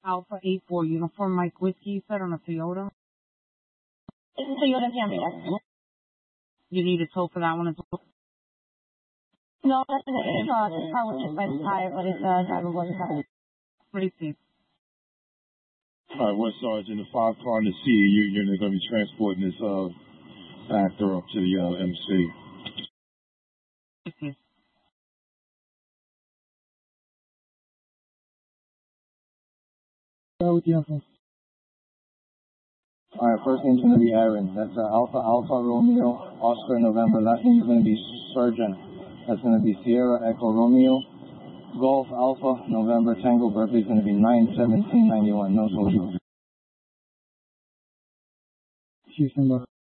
Alpha 84 Uniform Mike Whiskey, you said, on a Toyota? It's a Toyota Camry, yes. You need a tow for that one as well? No, that's an car was hit by the tire, but its driver wasn't covered. Racing. All right, West Sergeant, the 5 car in the C unit is going to be transporting this actor up to the MC. Racing. All right, first name's going to be Aaron. That's Alpha Romeo, Oscar November. Last name's going to be Surgeon. That's going to be Sierra Echo Romeo, Golf Alpha November Tango. Birthday's going to be 9/17/91. No social. Houston,